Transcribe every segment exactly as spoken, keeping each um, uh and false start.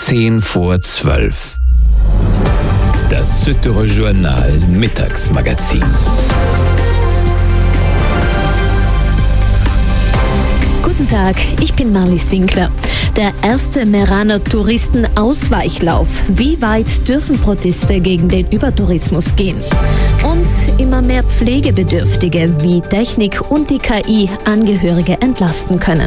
zehn vor zwölf. Das Süddeutsche Journal Mittagsmagazin. Guten Tag, ich bin Marlies Winkler. Der erste Meraner Touristenausweichlauf. Wie weit dürfen Proteste gegen den Übertourismus gehen? Und immer mehr Pflegebedürftige, wie Technik und die K I Angehörige entlasten können.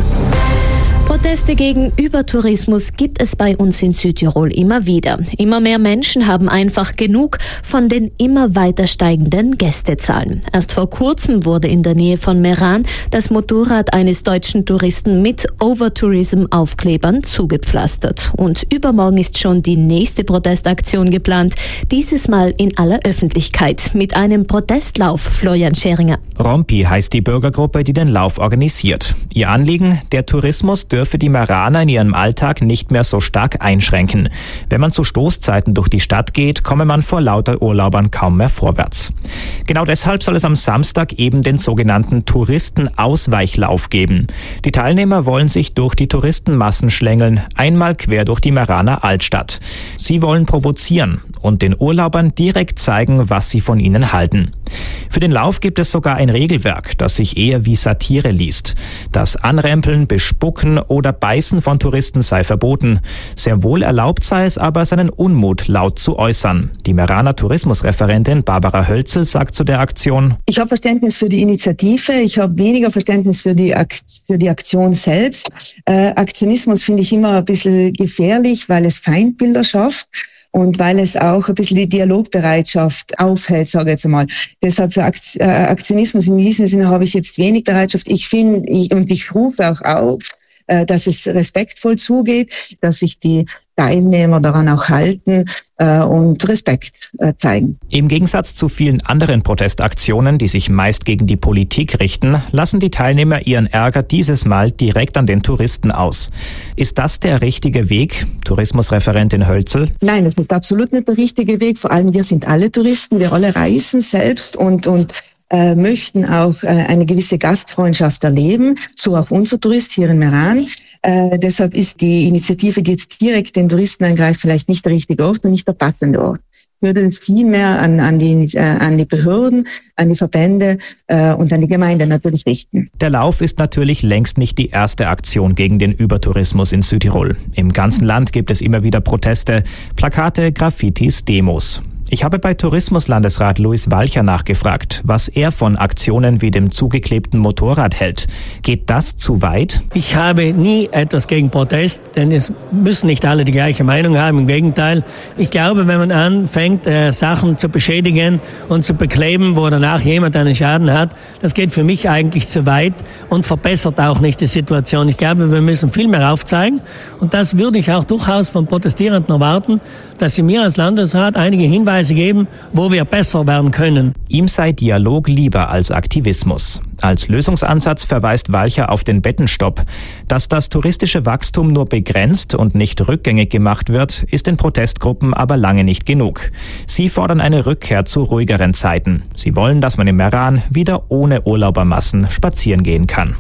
Proteste gegen Übertourismus gibt es bei uns in Südtirol immer wieder. Immer mehr Menschen haben einfach genug von den immer weiter steigenden Gästezahlen. Erst vor kurzem wurde in der Nähe von Meran das Motorrad eines deutschen Touristen mit Overtourism-Aufklebern zugepflastert. Und übermorgen ist schon die nächste Protestaktion geplant, dieses Mal in aller Öffentlichkeit mit einem Protestlauf, Florian Scheringer. Rompi heißt die Bürgergruppe, die den Lauf organisiert. Ihr Anliegen, der Tourismus dürfe die Meraner in ihrem Alltag nicht mehr so stark einschränken. Wenn man zu Stoßzeiten durch die Stadt geht, komme man vor lauter Urlaubern kaum mehr vorwärts. Genau deshalb soll es am Samstag eben den sogenannten Touristenausweichlauf geben. Die Teilnehmer wollen sich durch die Touristenmassen schlängeln, einmal quer durch die Meraner Altstadt. Sie wollen provozieren und den Urlaubern direkt zeigen, was sie von ihnen halten. Für den Lauf gibt es sogar ein Regelwerk, das sich eher wie Satire liest. Das Anrempeln, Bespucken oder Beißen von Touristen sei verboten. Sehr wohl erlaubt sei es aber, seinen Unmut laut zu äußern. Die Meraner Tourismusreferentin Barbara Hölzel sagt zu der Aktion: Ich habe Verständnis für die Initiative, ich habe weniger Verständnis für die, Akt, für die Aktion selbst. Äh, Aktionismus finde ich immer ein bisschen gefährlich, weil es Feindbilder schafft. Und weil es auch ein bisschen die Dialogbereitschaft aufhält, sage ich jetzt einmal. Deshalb für Aktionismus in diesem Sinne habe ich jetzt wenig Bereitschaft. Ich finde, ich, und ich rufe auch auf, dass es respektvoll zugeht, dass sich die Teilnehmer daran auch halten äh, und Respekt äh, zeigen. Im Gegensatz zu vielen anderen Protestaktionen, die sich meist gegen die Politik richten, lassen die Teilnehmer ihren Ärger dieses Mal direkt an den Touristen aus. Ist das der richtige Weg, Tourismusreferentin Hölzel? Nein, das ist absolut nicht der richtige Weg. Vor allem wir sind alle Touristen, wir alle reisen selbst und und Äh, möchten auch äh, eine gewisse Gastfreundschaft erleben, so auch unser Tourist hier in Meran. Äh, deshalb ist die Initiative, die jetzt direkt den Touristen angreift, vielleicht nicht der richtige Ort und nicht der passende Ort. Ich würde es viel mehr an, an, die, äh, an die Behörden, an die Verbände äh, und an die Gemeinde natürlich richten. Der Lauf ist natürlich längst nicht die erste Aktion gegen den Übertourismus in Südtirol. Im ganzen Land gibt es immer wieder Proteste, Plakate, Graffitis, Demos. Ich habe bei Tourismuslandesrat Luis Walcher nachgefragt, was er von Aktionen wie dem zugeklebten Motorrad hält. Geht das zu weit? Ich habe nie etwas gegen Protest, denn es müssen nicht alle die gleiche Meinung haben. Im Gegenteil, ich glaube, wenn man anfängt, äh, Sachen zu beschädigen und zu bekleben, wo danach jemand einen Schaden hat, das geht für mich eigentlich zu weit und verbessert auch nicht die Situation. Ich glaube, wir müssen viel mehr aufzeigen und das würde ich auch durchaus von Protestierenden erwarten, dass sie mir als Landesrat einige Hinweise geben, wo wir besser werden können. Ihm sei Dialog lieber als Aktivismus. Als Lösungsansatz verweist Walcher auf den Bettenstopp. Dass das touristische Wachstum nur begrenzt und nicht rückgängig gemacht wird, ist den Protestgruppen aber lange nicht genug. Sie fordern eine Rückkehr zu ruhigeren Zeiten. Sie wollen, dass man im Meran wieder ohne Urlaubermassen spazieren gehen kann.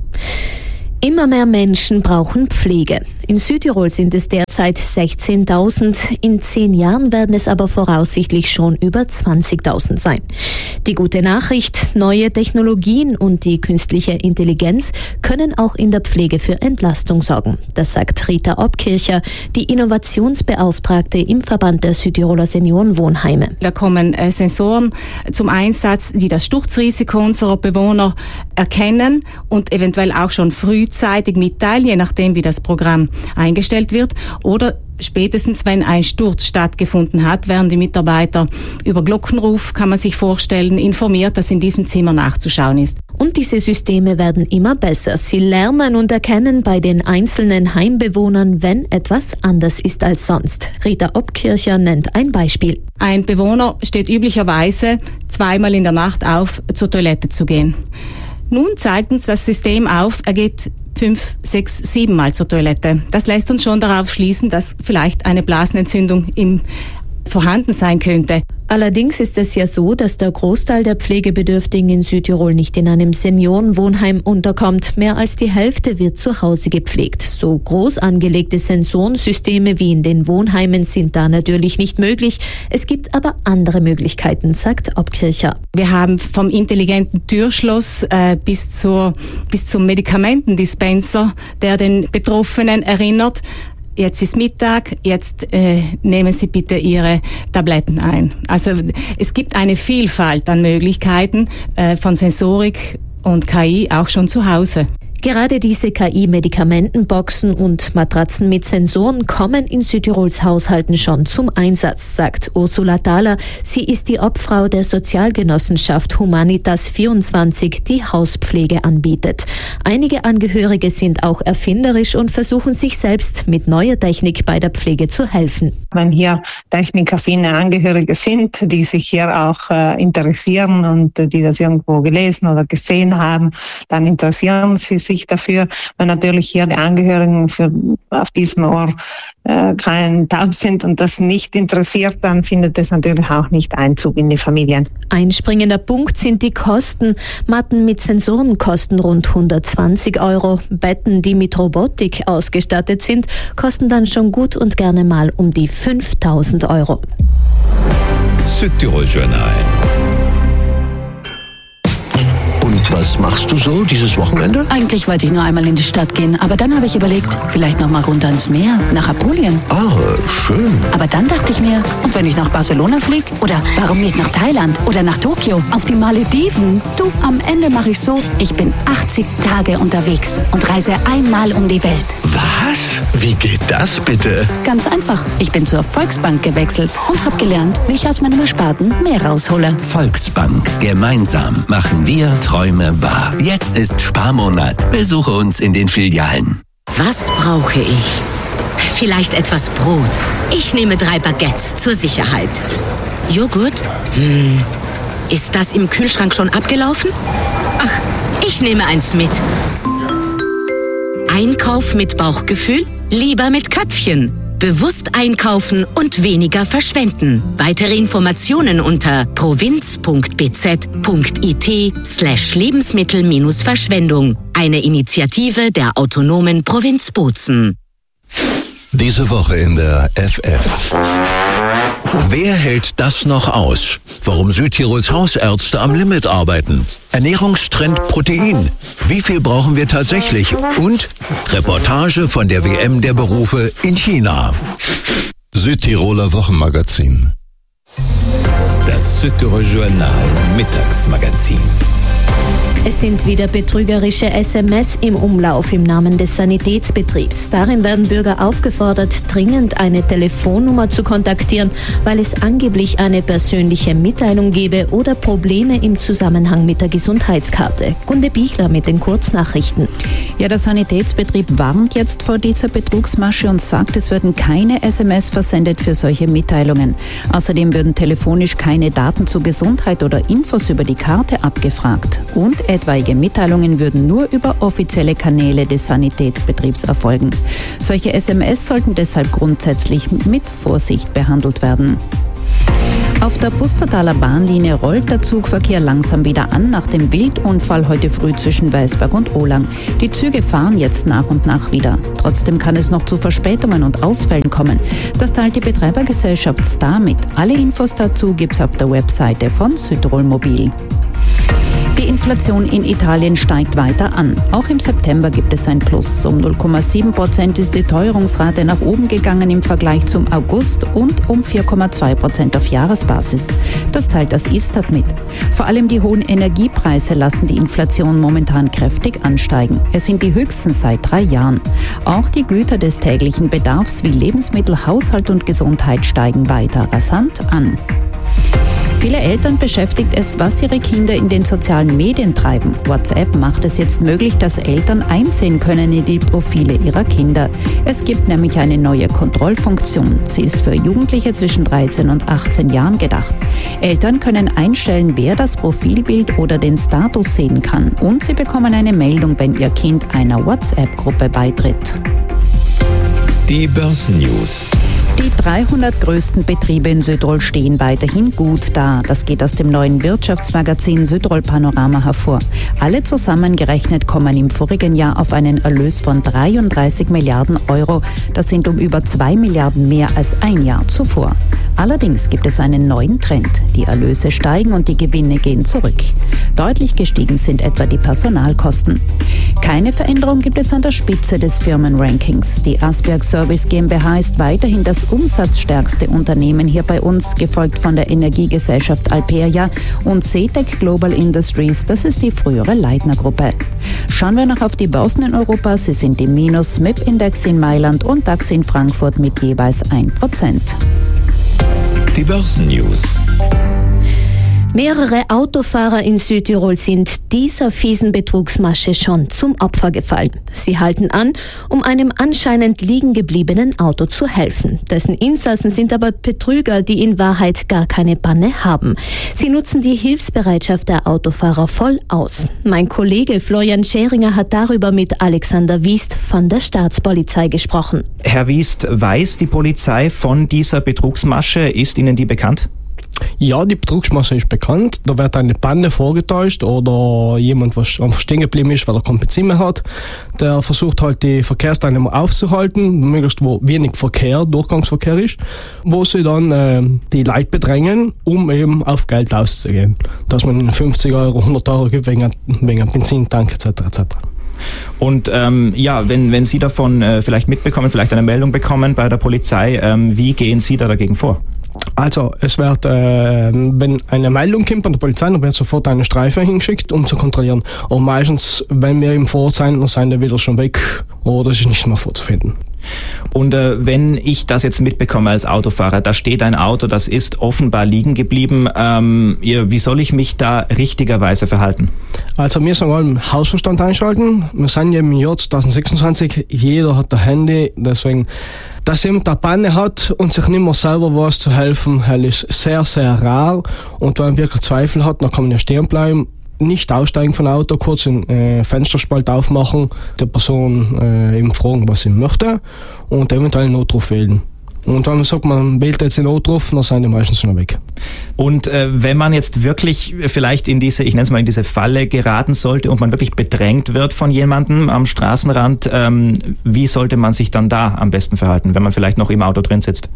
Immer mehr Menschen brauchen Pflege. In Südtirol sind es derzeit sechzehntausend. In zehn Jahren werden es aber voraussichtlich schon über zwanzigtausend sein. Die gute Nachricht, neue Technologien und die künstliche Intelligenz können auch in der Pflege für Entlastung sorgen. Das sagt Rita Obkircher, die Innovationsbeauftragte im Verband der Südtiroler Seniorenwohnheime. Da kommen äh, Sensoren zum Einsatz, die das Sturzrisiko unserer Bewohner erkennen und eventuell auch schon frühzeitig mitteilen, je nachdem wie das Programm eingestellt wird, oder spätestens, wenn ein Sturz stattgefunden hat, werden die Mitarbeiter über Glockenruf, kann man sich vorstellen, informiert, dass in diesem Zimmer nachzuschauen ist. Und diese Systeme werden immer besser. Sie lernen und erkennen bei den einzelnen Heimbewohnern, wenn etwas anders ist als sonst. Rita Obkircher nennt ein Beispiel. Ein Bewohner steht üblicherweise zweimal in der Nacht auf, zur Toilette zu gehen. Nun zeigt uns das System auf, er geht fünf, sechs, sieben Mal zur Toilette. Das lässt uns schon darauf schließen, dass vielleicht eine Blasenentzündung im vorhanden sein könnte. Allerdings ist es ja so, dass der Großteil der Pflegebedürftigen in Südtirol nicht in einem Seniorenwohnheim unterkommt. Mehr als die Hälfte wird zu Hause gepflegt. So groß angelegte Sensorensysteme wie in den Wohnheimen sind da natürlich nicht möglich. Es gibt aber andere Möglichkeiten, sagt Obkircher. Wir haben vom intelligenten Türschloss äh, bis, zur, bis zum Medikamentendispenser, der den Betroffenen erinnert: Jetzt ist Mittag, jetzt äh, nehmen Sie bitte Ihre Tabletten ein. Also es gibt eine Vielfalt an Möglichkeiten äh, von Sensorik und K I auch schon zu Hause. Gerade diese K I-Medikamentenboxen und Matratzen mit Sensoren kommen in Südtirols Haushalten schon zum Einsatz, sagt Ursula Thaler. Sie ist die Obfrau der Sozialgenossenschaft Humanitas vierundzwanzig, die Hauspflege anbietet. Einige Angehörige sind auch erfinderisch und versuchen sich selbst mit neuer Technik bei der Pflege zu helfen. Wenn hier technikaffine Angehörige sind, die sich hier auch äh, interessieren und äh, die das irgendwo gelesen oder gesehen haben, dann interessieren sie sich dafür. Wenn natürlich hier die Angehörigen für, auf diesem Ohr äh, kein taub sind und das nicht interessiert, dann findet es natürlich auch nicht Einzug in die Familien. Ein springender Punkt sind die Kosten. Matten mit Sensoren kosten rund hundertzwanzig Euro. Betten, die mit Robotik ausgestattet sind, kosten dann schon gut und gerne mal um die fünftausend Euro. Südtirol Journal. Und was machst du so dieses Wochenende? Eigentlich wollte ich nur einmal in die Stadt gehen, aber dann habe ich überlegt, vielleicht noch mal runter ins Meer, nach Apulien. Ah, schön. Aber dann dachte ich mir, und wenn ich nach Barcelona fliege? Oder warum nicht nach Thailand? Oder nach Tokio? Auf die Malediven? Du, am Ende mache ich so, ich bin achtzig Tage unterwegs und reise einmal um die Welt. Was? Wie geht das bitte? Ganz einfach. Ich bin zur Volksbank gewechselt und habe gelernt, wie ich aus meinem Ersparten mehr raushole. Volksbank. Gemeinsam machen wir Träume wahr. Jetzt ist Sparmonat. Besuche uns in den Filialen. Was brauche ich? Vielleicht etwas Brot. Ich nehme drei Baguettes zur Sicherheit. Joghurt? Hm. Ist das im Kühlschrank schon abgelaufen? Ach, ich nehme eins mit. Einkauf mit Bauchgefühl? Lieber mit Köpfchen. Bewusst einkaufen und weniger verschwenden. Weitere Informationen unter provinz.bz.it slash Lebensmittel-Verschwendung. Eine Initiative der autonomen Provinz Bozen. Diese Woche in der F F. Wer hält das noch aus? Warum Südtirols Hausärzte am Limit arbeiten? Ernährungstrend Protein. Wie viel brauchen wir tatsächlich? Und Reportage von der W M der Berufe in China. Südtiroler Wochenmagazin. Das Südtirol Journal Mittagsmagazin. Es sind wieder betrügerische S M S im Umlauf im Namen des Sanitätsbetriebs. Darin werden Bürger aufgefordert, dringend eine Telefonnummer zu kontaktieren, weil es angeblich eine persönliche Mitteilung gebe oder Probleme im Zusammenhang mit der Gesundheitskarte. Gunde Bichler mit den Kurznachrichten. Ja, der Sanitätsbetrieb warnt jetzt vor dieser Betrugsmasche und sagt, es würden keine S M S versendet für solche Mitteilungen. Außerdem würden telefonisch keine Daten zur Gesundheit oder Infos über die Karte abgefragt. Und etwaige Mitteilungen würden nur über offizielle Kanäle des Sanitätsbetriebs erfolgen. Solche S M S sollten deshalb grundsätzlich mit Vorsicht behandelt werden. Auf der Pustertaler Bahnlinie rollt der Zugverkehr langsam wieder an nach dem Wildunfall heute früh zwischen Weißberg und Ohlang. Die Züge fahren jetzt nach und nach wieder. Trotzdem kann es noch zu Verspätungen und Ausfällen kommen. Das teilt die Betreibergesellschaft Star mit. Alle Infos dazu gibt's auf der Webseite von Südtirol Mobil. Die Inflation in Italien steigt weiter an. Auch im September gibt es ein Plus. Um null Komma sieben Prozent ist die Teuerungsrate nach oben gegangen im Vergleich zum August und um vier Komma zwei Prozent auf Jahresbasis. Das teilt das Istat mit. Vor allem die hohen Energiepreise lassen die Inflation momentan kräftig ansteigen. Es sind die höchsten seit drei Jahren. Auch die Güter des täglichen Bedarfs wie Lebensmittel, Haushalt und Gesundheit steigen weiter rasant an. Viele Eltern beschäftigt es, was ihre Kinder in den sozialen Medien treiben. WhatsApp macht es jetzt möglich, dass Eltern einsehen können in die Profile ihrer Kinder. Es gibt nämlich eine neue Kontrollfunktion. Sie ist für Jugendliche zwischen dreizehn und achtzehn Jahren gedacht. Eltern können einstellen, wer das Profilbild oder den Status sehen kann. Und sie bekommen eine Meldung, wenn ihr Kind einer WhatsApp-Gruppe beitritt. Die Börsennews. Die dreihundert größten Betriebe in Südtirol stehen weiterhin gut da. Das geht aus dem neuen Wirtschaftsmagazin Südtirol Panorama hervor. Alle zusammengerechnet kommen im vorigen Jahr auf einen Erlös von dreiunddreißig Milliarden Euro. Das sind um über zwei Milliarden mehr als ein Jahr zuvor. Allerdings gibt es einen neuen Trend. Die Erlöse steigen und die Gewinne gehen zurück. Deutlich gestiegen sind etwa die Personalkosten. Keine Veränderung gibt es an der Spitze des Firmenrankings. Die Asberg Service GmbH ist weiterhin das umsatzstärkste Unternehmen hier bei uns, gefolgt von der Energiegesellschaft Alperia und Setec Global Industries, das ist die frühere Leitner-Gruppe. Schauen wir noch auf die Börsen in Europa. Sie sind im Minus, M I P-Index in Mailand und DAX in Frankfurt mit jeweils ein Prozent. Die Börsennews. Mehrere Autofahrer in Südtirol sind dieser fiesen Betrugsmasche schon zum Opfer gefallen. Sie halten an, um einem anscheinend liegen gebliebenen Auto zu helfen. Dessen Insassen sind aber Betrüger, die in Wahrheit gar keine Panne haben. Sie nutzen die Hilfsbereitschaft der Autofahrer voll aus. Mein Kollege Florian Scheringer hat darüber mit Alexander Wiest von der Staatspolizei gesprochen. Herr Wiest, weiß die Polizei von dieser Betrugsmasche? Ist Ihnen die bekannt? Ja, die Betrugsmasche ist bekannt. Da wird eine Panne vorgetäuscht oder jemand, was einfach stehen geblieben ist, weil er kein Benzin mehr hat. Der versucht halt die Verkehrsteilnehmer aufzuhalten, möglichst wo wenig Verkehr, Durchgangsverkehr ist, wo sie dann äh, die Leute bedrängen, um eben auf Geld auszugehen. Dass man ihnen fünfzig Euro, hundert Euro gibt wegen, wegen einem Benzintank et cetera et cetera. Und ähm, ja, wenn, wenn Sie davon äh, vielleicht mitbekommen, vielleicht eine Meldung bekommen bei der Polizei, ähm, wie gehen Sie da dagegen vor? Also es wird, äh, wenn eine Meldung kommt von der Polizei, dann wird sofort eine Streife hingeschickt, um zu kontrollieren. Und meistens, wenn wir im Vor sein, dann sind die wieder schon weg oder es ist nicht mehr vorzufinden. Und äh, wenn ich das jetzt mitbekomme als Autofahrer, da steht ein Auto, das ist offenbar liegen geblieben, ähm, ja, wie soll ich mich da richtigerweise verhalten? Also wir sollen einen Hausverstand einschalten. Wir sind ja im Jahr zwanzig sechsundzwanzig, jeder hat ein Handy, deswegen, dass jemand eine Panne hat und sich nicht mehr selber weiß zu helfen, ist sehr, sehr rar. Und wenn man wirklich Zweifel hat, dann kann man ja stehen bleiben, nicht aussteigen von Auto, kurz den äh, Fensterspalt aufmachen, der Person äh, eben fragen, was sie möchte und eventuell einen Notruf wählen. Und wenn man sagt, man wählt jetzt den Notruf, dann sind die meistens schon weg. Und äh, wenn man jetzt wirklich vielleicht in diese, ich nenne es mal in diese Falle geraten sollte und man wirklich bedrängt wird von jemandem am Straßenrand, ähm, wie sollte man sich dann da am besten verhalten, wenn man vielleicht noch im Auto drin sitzt?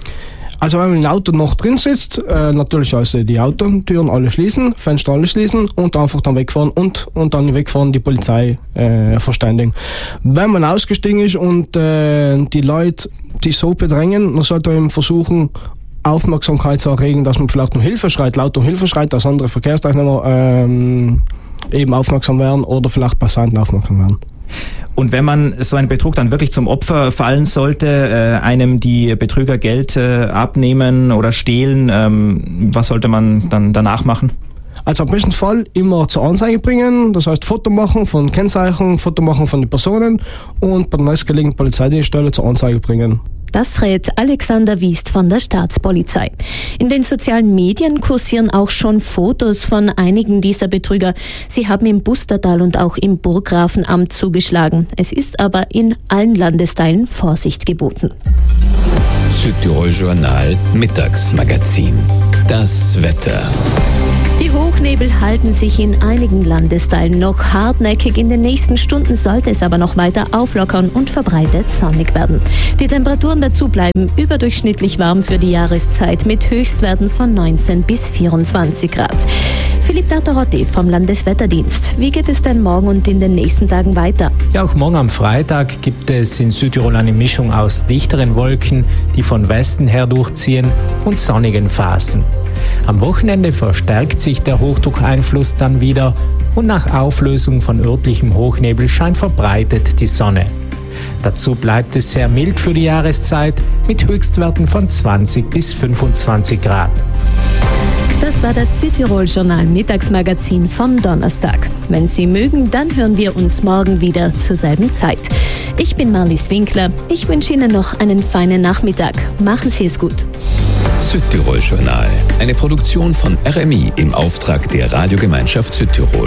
Also wenn man im Auto noch drin sitzt, äh, natürlich also die Autotüren alle schließen, Fenster alle schließen und einfach dann wegfahren und, und dann wegfahren, die Polizei äh, verständigen. Wenn man ausgestiegen ist und äh, die Leute die so bedrängen, dann sollte man versuchen, Aufmerksamkeit zu erregen, dass man vielleicht um Hilfe schreit, laut um Hilfe schreit, dass andere Verkehrsteilnehmer ähm, eben aufmerksam werden oder vielleicht Passanten aufmerksam werden. Und wenn man so einen Betrug dann wirklich zum Opfer fallen sollte, äh, einem die Betrüger Geld äh, abnehmen oder stehlen, ähm, was sollte man dann danach machen? Also am besten Fall immer zur Anzeige bringen, das heißt Foto machen von Kennzeichen, Foto machen von den Personen und bei der nächstgelegenen Polizeidienststelle zur Anzeige bringen. Das rät Alexander Wiest von der Staatspolizei. In den sozialen Medien kursieren auch schon Fotos von einigen dieser Betrüger. Sie haben im Bustertal und auch im Burggrafenamt zugeschlagen. Es ist aber in allen Landesteilen Vorsicht geboten. Südtirol Journal Mittagsmagazin. Das Wetter. Die Hochnebel halten sich in einigen Landesteilen noch hartnäckig. In den nächsten Stunden sollte es aber noch weiter auflockern und verbreitet sonnig werden. Die Temperaturen dazu bleiben überdurchschnittlich warm für die Jahreszeit mit Höchstwerten von neunzehn bis vierundzwanzig Grad. Philipp Tartarotti vom Landeswetterdienst. Wie geht es denn morgen und in den nächsten Tagen weiter? Ja, auch morgen am Freitag gibt es in Südtirol eine Mischung aus dichteren Wolken, die von Westen her durchziehen, und sonnigen Phasen. Am Wochenende verstärkt sich der Hochdruckeinfluss dann wieder und nach Auflösung von örtlichem Hochnebel scheint verbreitet die Sonne. Dazu bleibt es sehr mild für die Jahreszeit mit Höchstwerten von zwanzig bis fünfundzwanzig Grad. Das war das Südtirol-Journal Mittagsmagazin vom Donnerstag. Wenn Sie mögen, dann hören wir uns morgen wieder zur selben Zeit. Ich bin Marlies Winkler. Ich wünsche Ihnen noch einen feinen Nachmittag. Machen Sie es gut. Südtirol Journal, eine Produktion von R M I im Auftrag der Radiogemeinschaft Südtirol.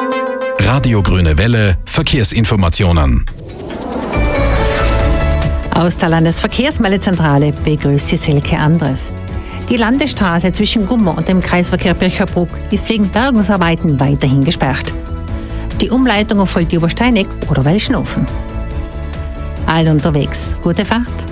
Radio Grüne Welle, Verkehrsinformationen. Aus der Landesverkehrsmeldezentrale begrüßt Sie Silke Andres. Die Landesstraße zwischen Gummer und dem Kreisverkehr Bircherbruck ist wegen Bergungsarbeiten weiterhin gesperrt. Die Umleitung erfolgt über Steineck oder Welschnofen. Allen unterwegs, gute Fahrt!